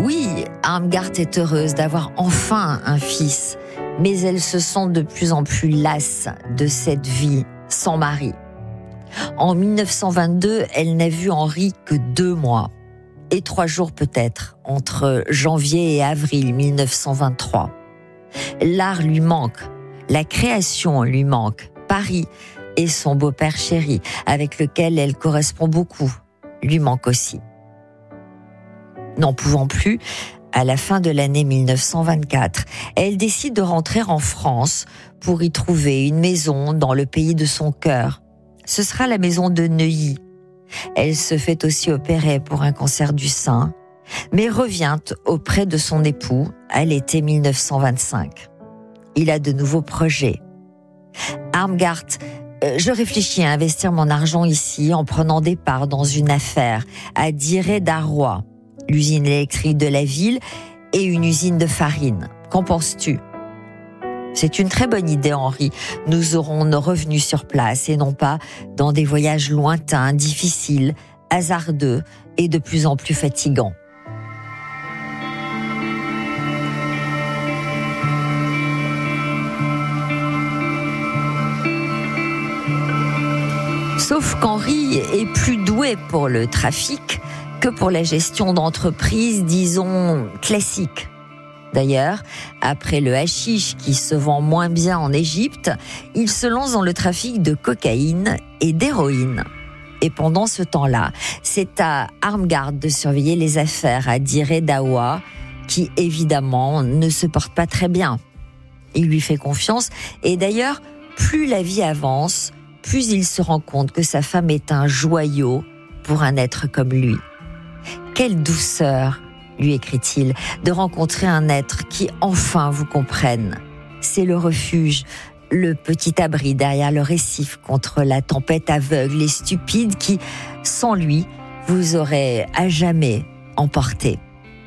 Oui, Armgard est heureuse d'avoir enfin un fils, mais elle se sent de plus en plus lasse de cette vie sans mari. En 1922, elle n'a vu Henri que 2 mois, et 3 jours peut-être, entre janvier et avril 1923. L'art lui manque, la création lui manque, Paris et son beau-père chéri, avec lequel elle correspond beaucoup, lui manque aussi. N'en pouvant plus, à la fin de l'année 1924, elle décide de rentrer en France pour y trouver une maison dans le pays de son cœur. Ce sera la maison de Neuilly. Elle se fait aussi opérer pour un cancer du sein, mais revient auprès de son époux à l'été 1925. Il a de nouveaux projets. Armgard, je réfléchis à investir mon argent ici en prenant des parts dans une affaire à Diray-Darrois, l'usine électrique de la ville et une usine de farine. Qu'en penses-tu ? C'est une très bonne idée, Henri. Nous aurons nos revenus sur place et non pas dans des voyages lointains, difficiles, hasardeux et de plus en plus fatigants. Sauf qu'Henri est plus doué pour le trafic que pour la gestion d'entreprises, disons, classiques. D'ailleurs, après le hashish qui se vend moins bien en Égypte, il se lance dans le trafic de cocaïne et d'héroïne. Et pendant ce temps-là, c'est à Armgard de surveiller les affaires à Diray-Darrois, qui évidemment ne se porte pas très bien. Il lui fait confiance et d'ailleurs, plus la vie avance, plus il se rend compte que sa femme est un joyau pour un être comme lui. Quelle douceur, lui écrit-il, de rencontrer un être qui enfin vous comprenne. C'est le refuge, le petit abri derrière le récif contre la tempête aveugle et stupide qui, sans lui, vous aurait à jamais emporté.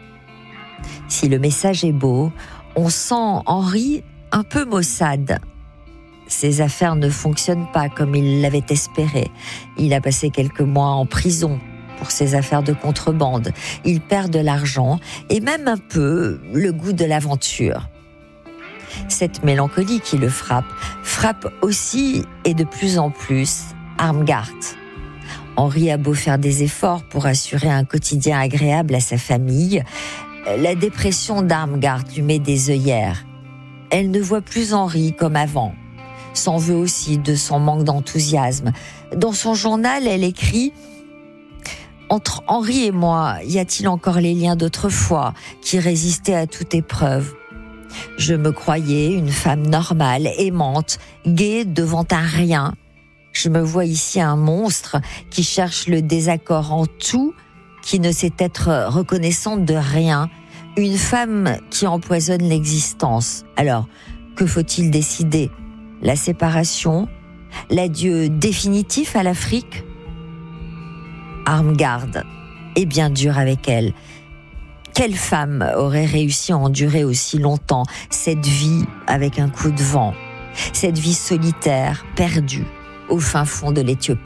Si le message est beau, on sent Henri un peu maussade. Ses affaires ne fonctionnent pas comme il l'avait espéré. Il a passé quelques mois en prison pour ses affaires de contrebande. Il perd de l'argent et même un peu le goût de l'aventure. Cette mélancolie qui le frappe aussi et de plus en plus Armgard. Henri a beau faire des efforts pour assurer un quotidien agréable à sa famille, la dépression d'Armgard lui met des œillères. Elle ne voit plus Henri comme avant. S'en veut aussi de son manque d'enthousiasme. Dans son journal, elle écrit « Entre Henri et moi, y a-t-il encore les liens d'autrefois qui résistaient à toute épreuve ? Je me croyais une femme normale, aimante, gaie devant un rien. Je me vois ici un monstre qui cherche le désaccord en tout, qui ne sait être reconnaissante de rien. Une femme qui empoisonne l'existence. Alors, que faut-il décider ? La séparation ? L'adieu définitif à l'Afrique ? Armgard est bien dure avec elle. Quelle femme aurait réussi à endurer aussi longtemps cette vie avec un coup de vent, cette vie solitaire, perdue, au fin fond de l'Éthiopie ?